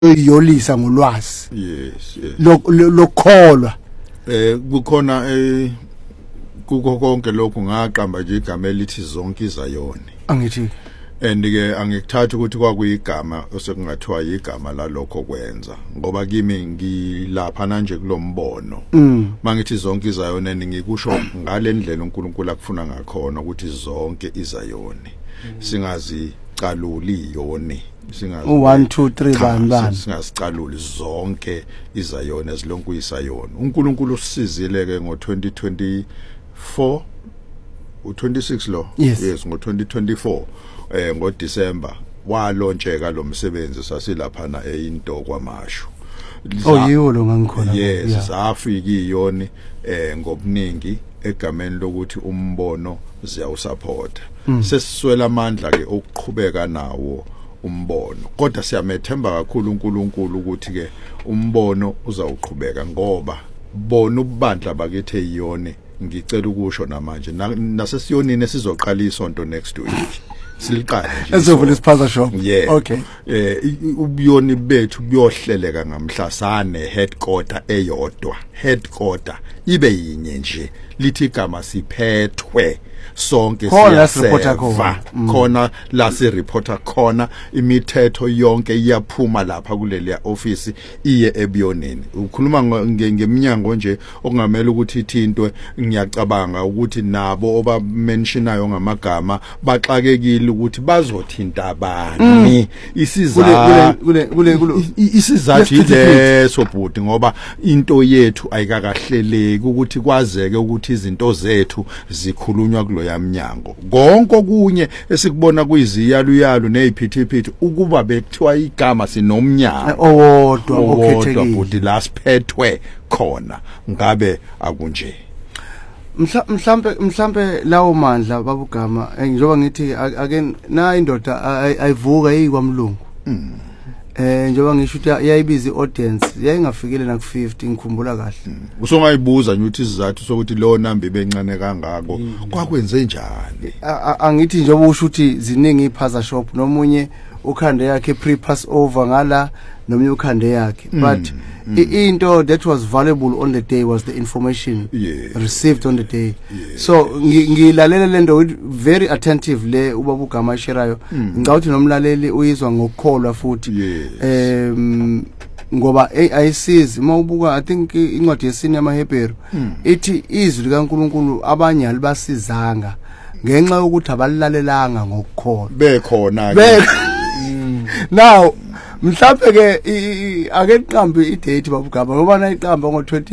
yolisa ngolwazi yes lokholwa kukhona kuko konke lokhu ngaqamba nje igama elithi zonke izayoni angithi and ke angikuthatha ukuthi kwakuyigama osekungathiwa igama lalokho kwenza ngoba kimi ngilapha manje kulombono mangithi zonke izayoni ngikusho ngalendlela uNkulunkulu akufuna ngakhona ukuthi zonke izayoni singazi caluli iyoni singazi 1 2 3 bani singasicaluli zonke izayoni ezilonke uyisayoni uNkulunkulu usizile ke ngo2024 u26 lo yes ngo2024 ngoDisemba waloncheka lo msebenzi sasilapha na einto kwamashu yiwo lo ngangikhona yes safika iyoni ngobuningi egameni lokuthi umbono ziyawusupporta sesiswela amandla ke okuqhubeka nawo umbono kodwa siyamethemba kakhulu uNkulunkulu ukuthi ke umbono uzawuqhubeka ngoba bona ubandla bakethe iyoni ngicela ukusho namanje nasesiyonini sizoqala isonto next week siliqala nje ezovula isiphaza shop okay ubuyoni bethu kuyohleleka ngamhlasane headquarter eyodwa headquarter ibe yinye nje lithi igama siphethwe sonke khona la si reporter khona imithetho yonke iyaphuma lapha kuleli office iye ebuyonini ukhuluma ngeminyango nje okungamela ukuthi ithintwe ngiyacabanga ukuthi nabo oba mentionayo ngamagama baxakekile ukuthi bazothinta abani isizathu ileso bhuti ngoba into yethu ayikakahleleki ukuthi kwazeke ukuthi izinto zethu zikhulunywa kulo yamnyango konke okunye esikubona kuyiziyaluyalu neziphithiphithi ukuba bekuthiwa igama sinomnyango owodwa okhethekile bhuti la siphethwe khona ngabe akunje mhlambe lawo mandla babugama njengoba ngithi ake na indoda ayivuka yikwamlungu njengoba ngisho ukuthi yayibiza iaudience yayingafikile na ku50 ngikhumbula kahle usongayibuza nje ukuthi isizathu sokuthi lo nambe bencane kangako kwakwenze njani angithi njengoba usho ukuthi ziningi iphaza shop nomunye ukhande yakhe pre-pass over ngala nomunye ukhande yakhe but into that was valuable on the day was the information received on the day so ngilalela lento with very attentive le ubaba ugama sherayo ngicawuthi nomlaleli uyizwa ngokukholwa futhi ngoba AICs mawubuka I think incwadi yesine yamaHebheru ithi izwi likaNkuluNkulu abanye alibasizanga ngenxa yokuthi abalalelanga ngokukholwa bekhona now mhlawumbe ke ake iqambe idate babugaba ngoba nayiqamba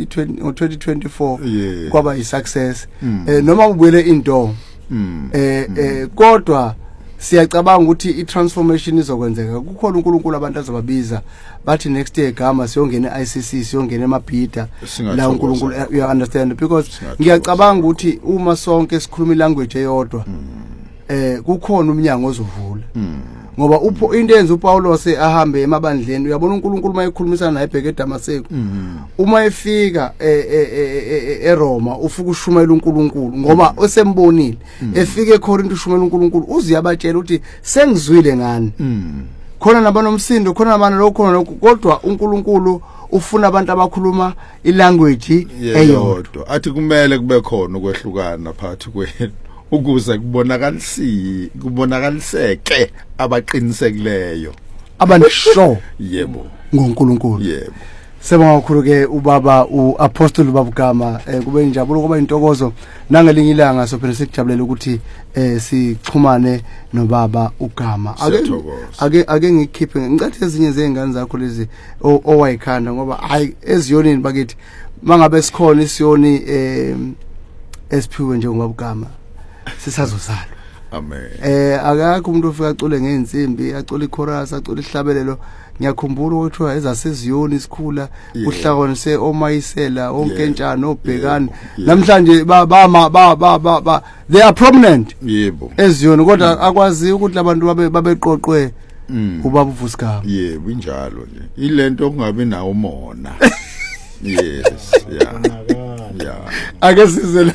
ngo2024 kwaba yisuccess noma ubuyele into kodwa siyacabanga ukuthi itransformation izokwenzeka kukhona uNkulunkulu abantu azababiza bathi next year gama siyongena iICC siyongena emabhida la uNkulunkulu you understand because ngiyacabanga ukuthi uma sonke sikhuluma ilanguage eyodwa kukhona umnyango ozovula ngoba into yenza uPaulos ahambe emabandleni uyabona uNkulunkulu mayekhulumisana naye ebheke eDamaseko uma efika eRoma ufika ushumayela uNkulunkulu ngoba osembonile efike eCorinth ushumayela uNkulunkulu uziyabatshela ukuthi sengizwile ngani khona nabanomsindo khona nabana lokho kodwa uNkulunkulu ufuna abantu abakhuluma ilanguage eyodwa athi kumele kube khona ukwehlukana phakathi kwenu ukuze kubonakaliseke abaqinisekileyo abanisho yebo ngoNkulunkulu yebo sebonga kakhulu ke ubaba uApostle babugama kube injabulo kuba intokozo nangelinye ilanga sophela sikujabulela ukuthi sichumane nobaba ugama ake ngikhiphe ngicathi ezinye zengane zakho lezi owayikhanda ngoba hayi eziyonini bakithi mangabe sikhona isiyoni esiphiwe njengobaba ugama sisazozalwa amen akakho umuntu ofika acule ngeensimbi acule ichorus acule ihlabelelo ngiyakhumbula ukuthi ezaseziyoni isikhula uhlakonise omayisela onkentshana obhekani namhlanje they are prominent yebo eziyoni kodwa akwazi ukuthi abantu babeqoqwe ubaba uVusikama yebo injalo nje ilento okungabe nawo umona yes yeah ake sizele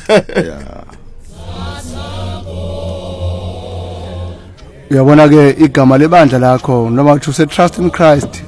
uyabona ke igama lebandla lakho noma uthi use trust in Christ